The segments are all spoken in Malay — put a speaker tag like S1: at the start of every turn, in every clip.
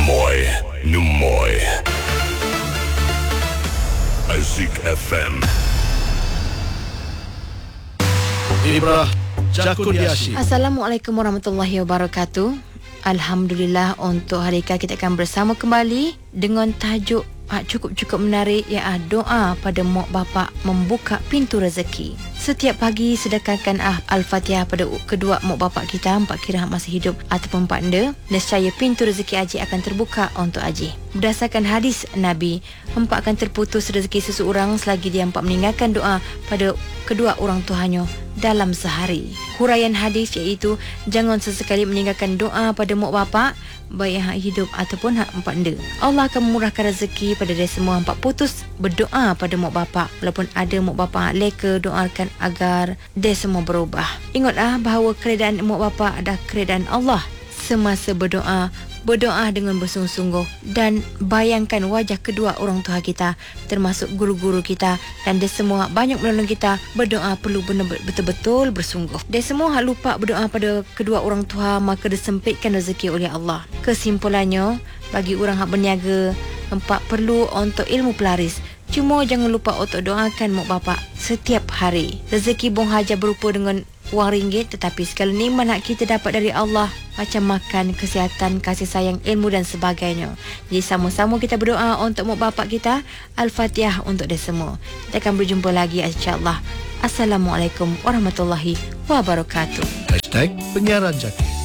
S1: Numoy Azik FM
S2: Ibrah Jakudiashi.
S3: Assalamualaikum warahmatullahi wabarakatuh. Alhamdulillah, untuk hari ini kita akan bersama kembali dengan tajuk cukup menarik, iaitu doa pada mak bapak membuka pintu rezeki. Setiap pagi sedekahkan Al-Fatihah pada kedua mak bapak kita, empat kira masih hidup ataupun partner. Nescaya pintu rezeki Haji akan terbuka untuk Haji. Berdasarkan hadis Nabi, empat akan terputus rezeki seseorang selagi dia empat meninggalkan doa pada kedua orang tuanya dalam sehari. Huraian hadis iaitu jangan sesekali meninggalkan doa pada mak bapak, baik yang hak hidup ataupun hak partner. Allah akan memurahkan rezeki pada dia semua. Empat putus berdoa pada mak bapak. Walaupun ada mak bapak hak leka, doakan agar dia semua berubah. Ingatlah bahawa keredaan mak bapak adalah keredaan Allah. Semasa berdoa dengan bersungguh-sungguh, dan bayangkan wajah kedua orang tua kita, termasuk guru-guru kita, dan dia semua banyak menolong kita. Berdoa perlu betul-betul bersungguh. Dia semua hak lupa berdoa pada kedua orang tua, maka disempitkan rezeki oleh Allah. Kesimpulannya, bagi orang hak berniaga, empat perlu untuk ilmu pelaris. Cuma jangan lupa untuk doakan mak bapak setiap hari. Rezeki bong haja berupa dengan wang ringgit, tetapi segala nikmat hak kita dapat dari Allah, macam makan, kesihatan, kasih sayang, ilmu dan sebagainya. Jadi sama-sama kita berdoa untuk mak bapak kita. Al-Fatihah untuk dia semua. Kita akan berjumpa lagi insya-Allah. Assalamualaikum warahmatullahi wabarakatuh.
S2: #penyiaran Jaki.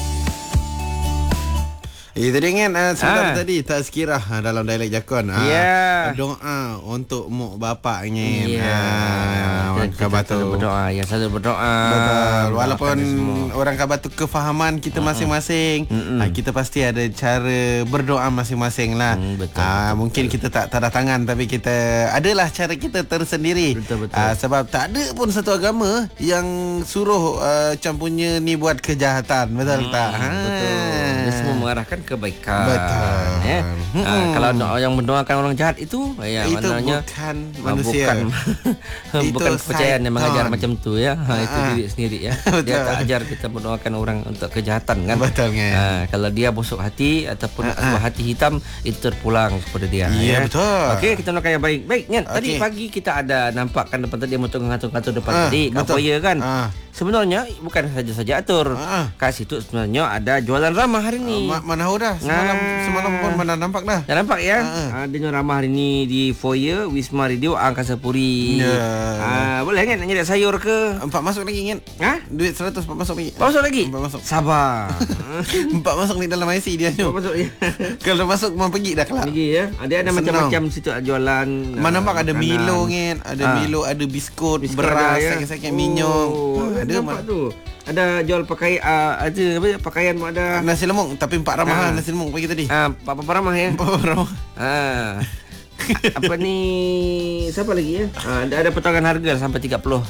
S4: Tadi kan sebentar tadi tak sekirah dalam dialek Jakun. Doa untuk mak bapaknya.
S5: Selalu berdoa. Ya, selalu berdoa.
S4: Betul. Walaupun orang Kabah tu kefahaman kita masing-masing, kita pasti ada cara berdoa masing-masing lah.
S5: Betul.
S4: Mungkin kita tak tanda tangan, tapi kita adalah cara kita tersendiri.
S5: Betul.
S4: Sebab tak ada pun satu agama yang suruh macam punya ni buat kejahatan. Betul tak?
S5: Betul. Dia semua mengarahkan kebaikan.
S4: Betul.
S5: Kalau yang mendoakan orang jahat itu maknanya
S4: bukan manusia.
S5: Bukan kepercayaan yang mengajar macam tu ya. Itu diri sendiri ya. Dia tak ajar kita mendoakan orang untuk kejahatan kan.
S4: Betul kan.
S5: Kalau dia busuk hati ataupun hati hitam, itu terpulang kepada dia.
S4: Ya, betul.
S5: Okey, kita doakan yang baik. Kan tadi pagi kita ada nampak kan depan tadi motor ngatur-ngatur depan tadi kat foyer kan. Sebenarnya bukan saja atur. Kat situ sebenarnya ada jualan ramah hari ni.
S4: Mana tahu dah. Semalam pun mana nampak dah.
S5: Dah nampak ya? Ada jualan ramah hari ni di foyer Wisma Radio Angkasa Puri. Boleh kan nak nyedek sayur ke?
S4: 4 masuk lagi kan? Duit 100 4 masuk lagi.
S5: 4 masuk lagi?
S4: 4 masuk.
S5: Sabar.
S4: 4 masuk ni dalam IC dia tu.
S5: 4 masuk ya.
S4: Kalau masuk mau pergi dah kelak.
S5: Pergi ya. Ada macam-macam situ jualan.
S4: Mana nampak ada Milo kan? Ada Milo, ada biskut, beras, sakit-sakit minyak.
S5: Ada nampak tu. Ada jual pakaian ada
S4: nasi lemak, tapi 4 ramah nasi lemak pagi tadi.
S5: Apa ramah ya?
S4: Ramah.
S5: Apa ni, siapa lagi ya? Ada potongan harga sampai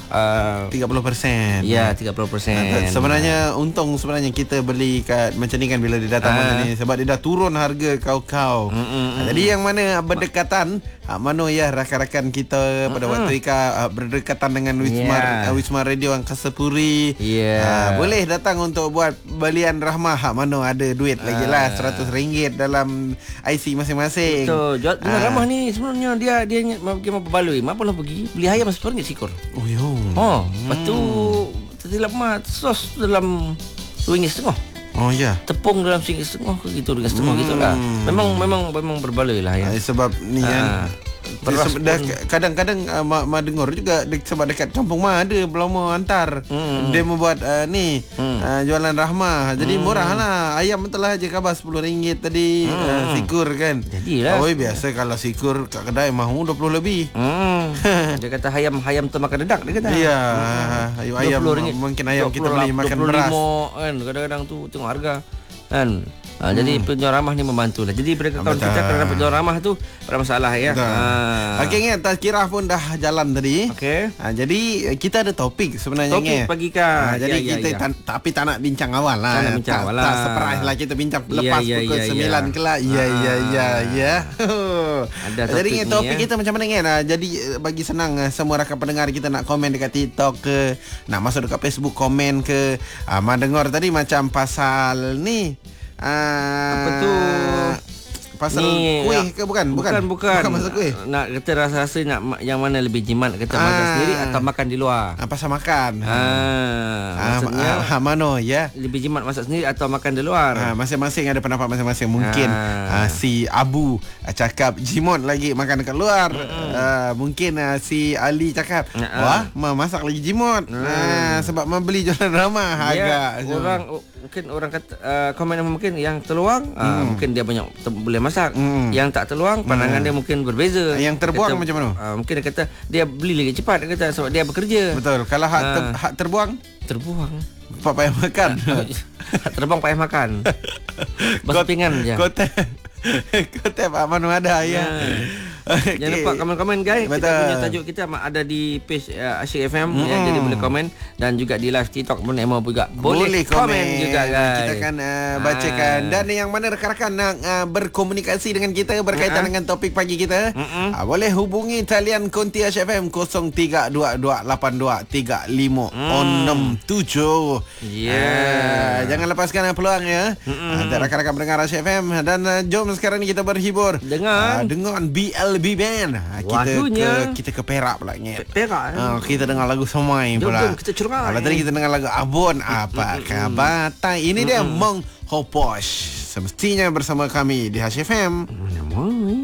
S4: 30%.
S5: Ya, 30%.
S4: Sebenarnya untung kita beli kat macam ni kan, bila dia datang macam ni, sebab dia dah turun harga kau. Jadi yang mana berdekatan, mana ya rakan-rakan kita pada waktu berdekatan dengan Wisma Radio Angkasa Puri. Boleh datang untuk buat belian rahmah. Mana ada duit lagi lah, RM100 dalam IC masing-masing.
S5: Betul. Jual ramah ni sebenarnya dia pergi mau berbaloi. Mak pula pergi beli ayam RM10 seekor. Lepas tu tertilap mak sos dalam RM2.5. Tepung dalam RM1.5 ke gitu, RM2.5 gitulah. Memang berbaloi lah ya.
S4: Sebab ni kan kadang-kadang mak dengar juga sebab dekat kampung mak ada Beloma hantar. Dia membuat jualan rahmah. Jadi murah lah. Ayam betul lah je khabar RM10 tadi. Sikur kan.
S5: Jadilah.
S4: Biasa kalau sikur kat kedai mahu 20 lebih.
S5: Dia kata ayam tu makan dedak dia kata.
S4: Ya, ayam mungkin ayam kita beli makan beras.
S5: 25 kan, kadang-kadang tu tengok harga kan. Jadi penjual ramah ni membantu lah. Jadi mereka kawan kita kalau dapat penjual ramah tu tak ada masalah ya.
S4: Okey ingat tazkirah pun dah jalan tadi. Jadi kita ada topik sebenarnya.
S5: Topik pagi kan.
S4: Jadi kita tapi tak nak bincang awal lah. Tak surprise lah kita bincang lepas pukul 9 kelak. Ya. Jadi ingat topik kita macam mana kan. Jadi bagi senang semua rakan pendengar kita nak komen dekat TikTok ke, nak masuk dekat Facebook komen ke. Mak dengar tadi macam pasal ni
S5: apa tu?
S4: pasal
S5: ni,
S4: kuih ke bukan? Bukan pasal kuih.
S5: Nak kata rasa-rasa nak yang mana lebih jimat, kata masak sendiri atau makan di luar.
S4: Pasal makan.
S5: Maksudnya
S4: mano ya.
S5: lebih jimat masak sendiri atau makan di luar.
S4: Masing-masing ada pendapat masing-masing. Mungkin si Abu cakap jimat lagi makan dekat luar. Mungkin si Ali cakap wah masak lagi jimat. Sebab membeli jualan ramah agak.
S5: Orang kata komen mungkin yang terluang mungkin dia banyak boleh masak. Yang tak terluang pandangan dia mungkin berbeza.
S4: Yang terbuang macam mana?
S5: Mungkin dia kata dia beli lagi cepat, dia kata sebab dia bekerja.
S4: Betul. Kalau hak terbuang tak payah makan.
S5: Hak terbang payah makan. Basuh pinggan je.
S4: Kota Pak Manu ada ya.
S5: Jangan lupa komen-komen guys. Betul. Kita punya tajuk kita ada di page Asyik FM yang jadi boleh komen, dan juga di live TikTok pun Emo juga boleh komen juga guys.
S4: Kita akan bacakan, dan yang mana rakan-rakan nak berkomunikasi dengan kita berkaitan dengan topik pagi kita, boleh hubungi talian Konti Asyik FM 0322823367. Jangan lepaskan peluang ya. Rakan-rakan pendengar Asyik FM, dan jom sekarang ni kita berhibur dengan BLB Band. Kita ke Perak pula ni.
S5: Perak.
S4: Kita dengar lagu Somai pula.
S5: Jom kita curang.
S4: Kalau tadi kita dengar lagu Abon apa khabar. Ini dia Mong Hoposh. Semestinya bersama kami di Asyik FM.